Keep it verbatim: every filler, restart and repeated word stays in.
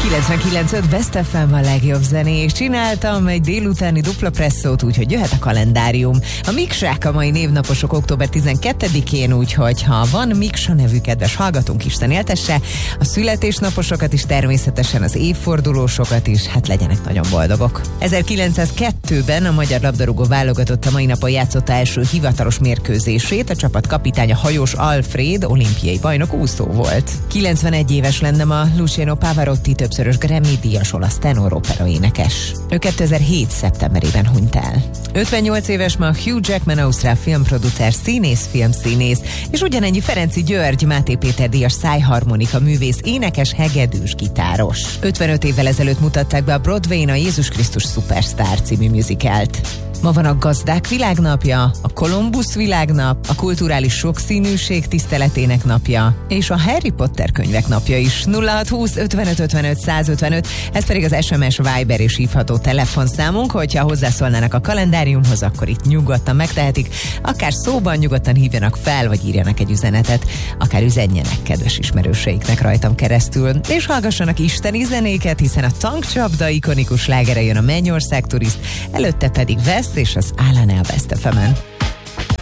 kilencvenkilenc öt Best ef em a legjobb zenék. Csináltam egy délutáni dupla presszót, úgyhogy jöhet a kalendárium. A miksák a mai névnaposok október tizenkettedikén, úgyhogy ha van Miksa nevű kedves hallgatónk, Isten éltesse, a születésnaposokat is, természetesen az évfordulósokat is, hát legyenek nagyon boldogok. ezerkilencszázkettőben a magyar labdarúgó válogatott a mai napon játszotta első hivatalos mérkőzését, a csapat kapitánya Hajós Alfréd, olimpiai bajnok úszó volt. kilencvenegy éves lenne ma Luciano Pavarotti, többszörös Grammy-díjas olasz tenoropera énekes. Ő kétezer-hét szeptemberében hunyt el. ötvennyolc éves ma Hugh Jackman, ausztrál filmproducer, színész, filmszínész, és ugyanennyi Ferenczy György, Máté Péter díjas szájharmonika művész, énekes, hegedűs, gitáros. ötvenöt évvel ezelőtt mutatták be a Broadwayn a Jézus Krisztus Superstar című musicalt. Ma van a Gazdák Világnapja, a Kolumbusz Világnap, a kulturális sokszínűség tiszteletének napja, és a Harry Potter könyvek napja is. nulla hat húsz ötvenöt ötvenöt százötvenöt, ez pedig az es em es, Viber és hívható telefonszámunk, hogyha hozzászólnának a kalendáriumhoz, akkor itt nyugodtan megtehetik, akár szóban nyugodtan hívjanak fel, vagy írjanak egy üzenetet, akár üzenjenek kedves ismerőseiknek rajtam keresztül, és hallgassanak isteni zenéket, hiszen a Tankcsapda ikonikus slágere jön a Mennyország Turiszt, előtte pedig Vesz és az Állane a Best ef emen.